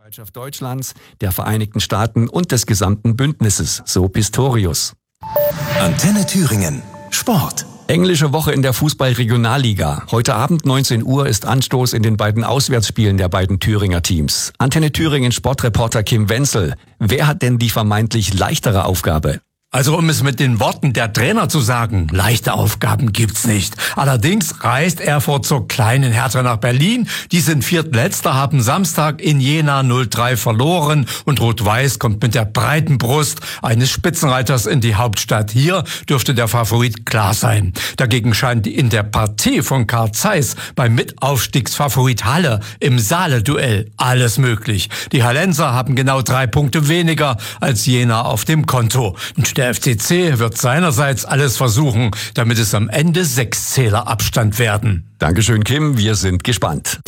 Bereitschaft Deutschlands, der Vereinigten Staaten und des gesamten Bündnisses, so Pistorius. Antenne Thüringen. Sport. Englische Woche in der Fußball-Regionalliga. Heute Abend 19 Uhr ist Anstoß in den beiden Auswärtsspielen der beiden Thüringer Teams. Antenne Thüringen Sportreporter Kim Wenzel. Wer hat denn die vermeintlich leichtere Aufgabe? Also um es mit den Worten der Trainer zu sagen, leichte Aufgaben gibt's nicht. Allerdings reist Erfurt zur kleinen Hertha nach Berlin. Die sind viertletzter, haben Samstag in Jena 0-3 verloren und Rot-Weiß kommt mit der breiten Brust eines Spitzenreiters in die Hauptstadt. Hier dürfte der Favorit klar sein. Dagegen scheint in der Partie von Carl Zeiss beim Mitaufstiegsfavorit Halle im Saale-Duell alles möglich. Die Hallenser haben genau 3 Punkte weniger als Jena auf dem Konto. Der FCC wird seinerseits alles versuchen, damit es am Ende 6 Zähler Abstand werden. Dankeschön, Kim. Wir sind gespannt.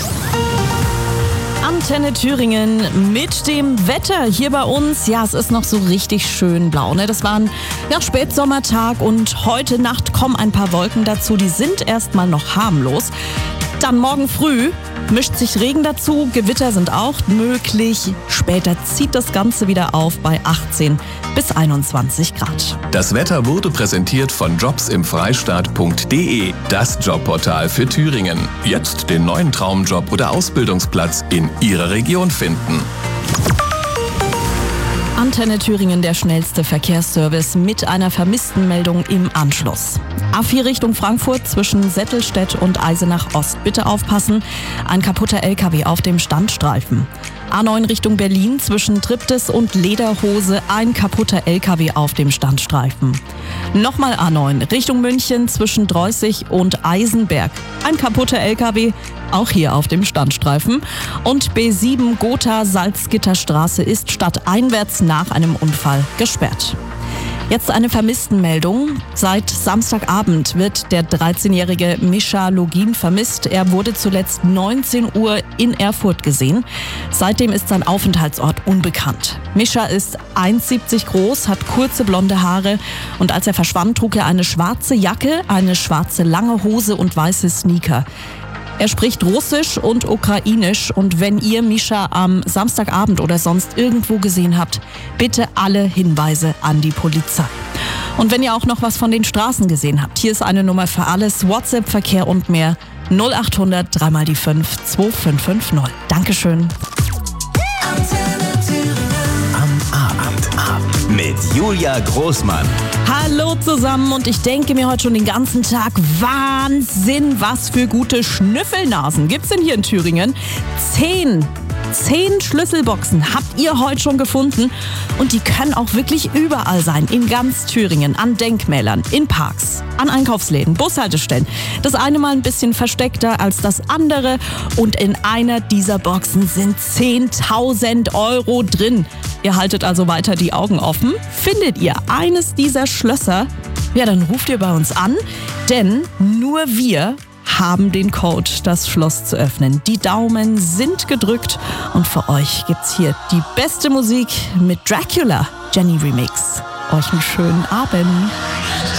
Antenne Thüringen mit dem Wetter hier bei uns. Ja, es ist noch so richtig schön blau, ne? Das war ein Spätsommertag und heute Nacht kommen ein paar Wolken dazu. Die sind erstmal noch harmlos. Dann morgen früh mischt sich Regen dazu, Gewitter sind auch möglich. Später zieht das Ganze wieder auf bei 18 bis 21 Grad. Das Wetter wurde präsentiert von jobsimfreistaat.de, das Jobportal für Thüringen. Jetzt den neuen Traumjob oder Ausbildungsplatz in Ihrer Region finden. Antenne Thüringen, der schnellste Verkehrsservice mit einer Vermisstenmeldung im Anschluss. A4 Richtung Frankfurt zwischen Settelstedt und Eisenach Ost. Bitte aufpassen, ein kaputter LKW auf dem Standstreifen. A9 Richtung Berlin zwischen Triptis und Lederhose, ein kaputter LKW auf dem Standstreifen. Nochmal A9 Richtung München zwischen Dreußig und Eisenberg, ein kaputter LKW, auch hier auf dem Standstreifen. Und B7 Gotha-Salzgitterstraße ist stadteinwärts nach einem Unfall gesperrt. Jetzt eine Vermisstenmeldung. Seit Samstagabend wird der 13-jährige Mischa Login vermisst. Er wurde zuletzt 19 Uhr in Erfurt gesehen. Seitdem ist sein Aufenthaltsort unbekannt. Mischa ist 1,70 groß, hat kurze blonde Haare und als er verschwand, trug er eine schwarze Jacke, eine schwarze lange Hose und weiße Sneaker. Er spricht Russisch und Ukrainisch und wenn ihr Mischa am Samstagabend oder sonst irgendwo gesehen habt, bitte alle Hinweise an die Polizei. Und wenn ihr auch noch was von den Straßen gesehen habt, hier ist eine Nummer für alles, WhatsApp, Verkehr und mehr, 0800 3 mal die 5 2550. Dankeschön. Mit Julia Großmann. Hallo zusammen und ich denke mir heute schon den ganzen Tag, Wahnsinn, was für gute Schnüffelnasen gibt's denn hier in Thüringen? 10 Schlüsselboxen habt ihr heute schon gefunden und die können auch wirklich überall sein, in ganz Thüringen, an Denkmälern, in Parks, an Einkaufsläden, Bushaltestellen. Das eine mal ein bisschen versteckter als das andere und in einer dieser Boxen sind 10.000 Euro drin. Ihr haltet also weiter die Augen offen. Findet ihr eines dieser Schlösser, ja, dann ruft ihr bei uns an, denn nur wir haben den Code, das Schloss zu öffnen. Die Daumen sind gedrückt und für euch gibt's hier die beste Musik mit Dracula, Jenny Remix. Euch einen schönen Abend.